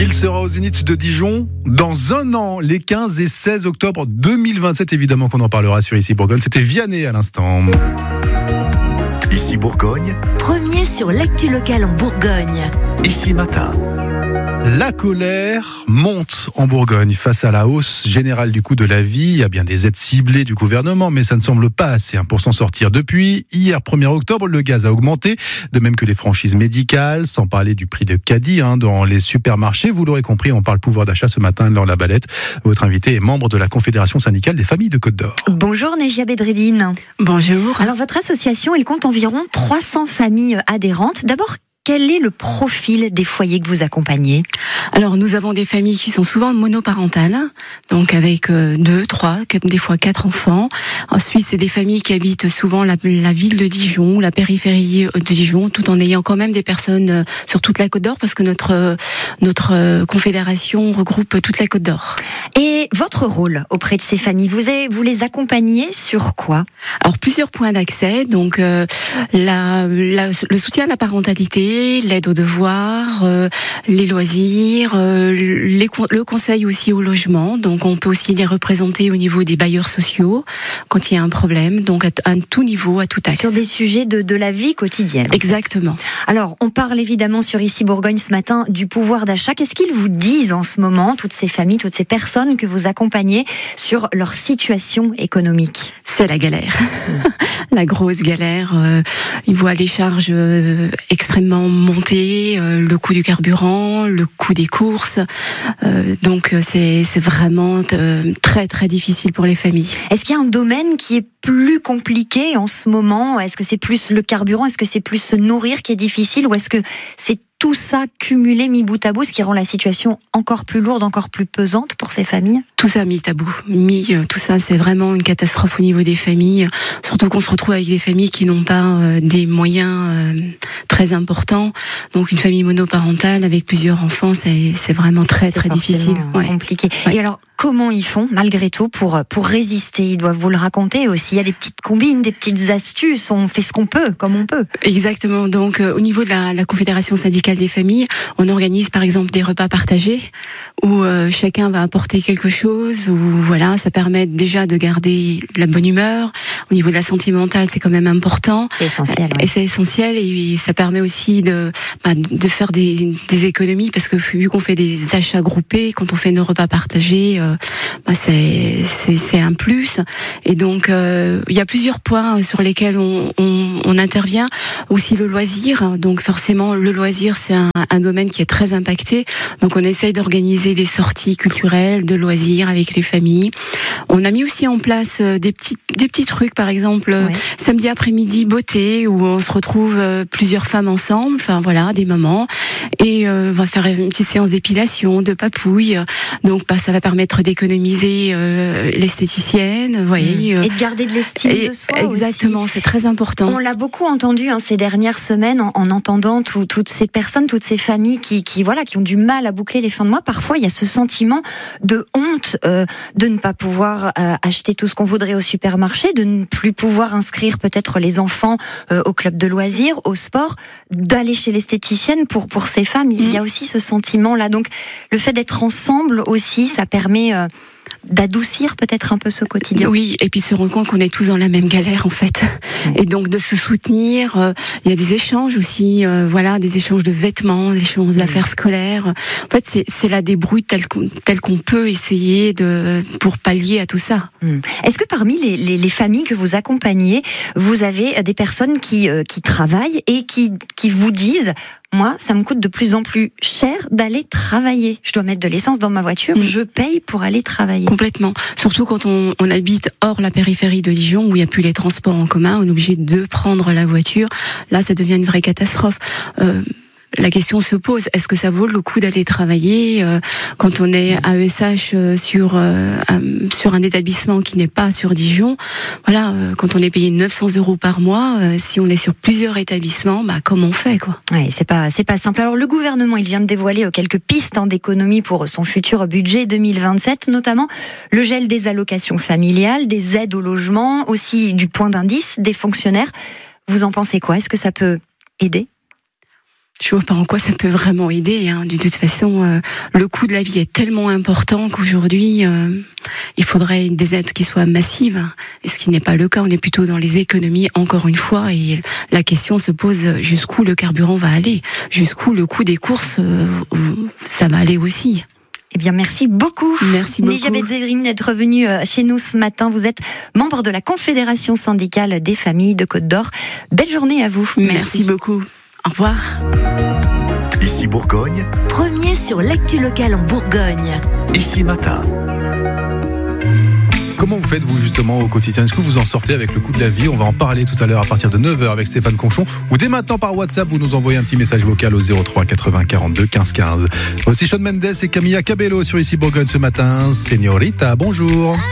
Il sera au Zénith de Dijon dans un an, les 15 et 16 octobre 2027. Évidemment qu'on en parlera sur Ici Bourgogne. C'était Vianney à l'instant. Ici Bourgogne. Premier sur l'actu locale en Bourgogne. Ici Matin. La colère monte en Bourgogne face à la hausse générale du coût de la vie. Il y a bien des aides ciblées du gouvernement, mais ça ne semble pas assez pour s'en sortir. Depuis hier 1er octobre, le gaz a augmenté, de même que les franchises médicales, sans parler du prix de caddie dans les supermarchés. Vous l'aurez compris, on parle pouvoir d'achat ce matin, Laure Labalette. Votre invité est membre de la Confédération syndicale des familles de Côte d'Or. Bonjour Nejia Bedreddine. Bonjour. Alors votre association, elle compte environ 300 familles adhérentes. D'abord, quel est le profil des foyers que vous accompagnez ? Alors, nous avons des familles qui sont souvent monoparentales, donc avec 2, 3, des fois 4 enfants. Ensuite, c'est des familles qui habitent souvent la ville de Dijon, la périphérie de Dijon, tout en ayant quand même des personnes sur toute la Côte d'Or, parce que notre confédération regroupe toute la Côte d'Or. Et votre rôle auprès de ces familles, vous les accompagnez sur quoi ? Alors, plusieurs points d'accès, donc le soutien à la parentalité, l'aide aux devoirs, les loisirs, le conseil aussi au logement. Donc on peut aussi les représenter au niveau des bailleurs sociaux quand il y a un problème, donc à tout niveau, à tout axe. Sur des sujets de la vie quotidienne. Exactement. Alors on parle évidemment sur Ici Bourgogne ce matin du pouvoir d'achat. Qu'est-ce qu'ils vous disent en ce moment, toutes ces familles, toutes ces personnes que vous accompagnez sur leur situation économique ? C'est la galère, la grosse galère. Ils voient les charges extrêmement monter, le coût du carburant, le coût des courses. Donc c'est vraiment très très difficile pour les familles. Est-ce qu'il y a un domaine qui est plus compliqué en ce moment ? Est-ce que c'est plus le carburant ? Est-ce que c'est plus se nourrir qui est difficile ? Ou est-ce que c'est tout ça cumulé, mis bout à bout, ce qui rend la situation encore plus lourde, encore plus pesante pour ces familles ? Tout ça mis à bout. Tout ça, c'est vraiment une catastrophe au niveau des familles. Surtout qu'on se retrouve avec des familles qui n'ont pas des moyens très importants. Donc une famille monoparentale avec plusieurs enfants, c'est vraiment très très difficile. Compliqué. Ouais. Et alors, comment ils font, malgré tout, pour résister ? Ils doivent vous le raconter aussi. Il y a des petites combines, des petites astuces. On fait ce qu'on peut, comme on peut. Exactement. Donc, au niveau de la Confédération syndicale des familles, on organise par exemple des repas partagés où chacun va apporter quelque chose. Où voilà, ça permet déjà de garder la bonne humeur. Au niveau de la santé mentale, c'est quand même important. C'est essentiel. Et c'est essentiel. Et ça permet aussi de faire des économies parce que vu qu'on fait des achats groupés, quand on fait nos repas partagés, c'est un plus. Et donc il y a plusieurs points sur lesquels on intervient. Aussi le loisir. Donc forcément le loisir c'est un domaine qui est très impacté. Donc on essaye d'organiser des sorties culturelles, de loisirs avec les familles. On a mis aussi en place des petits trucs, par exemple samedi après-midi beauté où on se retrouve plusieurs femmes ensemble. Enfin voilà, des moments. Et on va faire une petite séance d'épilation, de papouille. Donc ça va permettre d'économiser l'esthéticienne, vous voyez. Et de garder de l'estime de soi. Exactement, aussi. C'est très important. On l'a beaucoup entendu ces dernières semaines en entendant toutes ces personnes, toutes ces familles qui ont du mal à boucler les fins de mois. Parfois, il y a ce sentiment de honte de ne pas pouvoir acheter tout ce qu'on voudrait au supermarché, de ne plus pouvoir inscrire peut-être les enfants au club de loisirs, au sport, d'aller chez l'esthéticienne pour ces femmes. Il y a aussi ce sentiment-là. Donc, le fait d'être ensemble aussi, ça permet d'adoucir peut-être un peu ce quotidien. Oui, et puis de se rendre compte qu'on est tous dans la même galère en fait. Et donc de se soutenir, il y a des échanges aussi, des échanges de vêtements, des échanges d'affaires scolaires. En fait, c'est la débrouille telle qu'on peut essayer pour pallier à tout ça. Est-ce que parmi les familles que vous accompagnez, vous avez des personnes qui travaillent et qui vous disent: moi, ça me coûte de plus en plus cher d'aller travailler. Je dois mettre de l'essence dans ma voiture, je paye pour aller travailler. Complètement. Surtout quand on habite hors la périphérie de Dijon, où il n'y a plus les transports en commun, on est obligé de prendre la voiture. Là, ça devient une vraie catastrophe. La question se pose, est-ce que ça vaut le coup d'aller travailler quand on est AESH sur un établissement qui n'est pas sur Dijon? Voilà, quand on est payé 900 € par mois, si on est sur plusieurs établissements, comment on fait quoi? Ouais, c'est pas simple. Alors le gouvernement, il vient de dévoiler quelques pistes d'économie pour son futur budget 2027, notamment le gel des allocations familiales, des aides au logement, aussi du point d'indice des fonctionnaires. Vous en pensez quoi? Est-ce que ça peut aider? Je vois pas en quoi ça peut vraiment aider. De toute façon, le coût de la vie est tellement important qu'aujourd'hui, il faudrait des aides qui soient massives. Et ce qui n'est pas le cas. On est plutôt dans les économies, encore une fois. Et la question se pose jusqu'où le carburant va aller, jusqu'où le coût des courses, ça va aller aussi. Eh bien, merci beaucoup. Merci beaucoup. Néja Bezerine d'être revenue chez nous ce matin. Vous êtes membre de la Confédération syndicale des familles de Côte d'Or. Belle journée à vous. Merci beaucoup. Au revoir. Ici Bourgogne, Premier sur l'actu locale en Bourgogne. Ici Matin. Comment vous faites, vous, justement, au quotidien? Est-ce que vous en sortez avec le coût de la vie? On va en parler tout à l'heure à partir de 9h avec Stéphane Conchon. Ou dès maintenant par WhatsApp, vous nous envoyez un petit message vocal au 03 80 42 15 15. Aussi Shawn Mendes et Camilla Cabello sur Ici Bourgogne ce matin. Señorita, bonjour.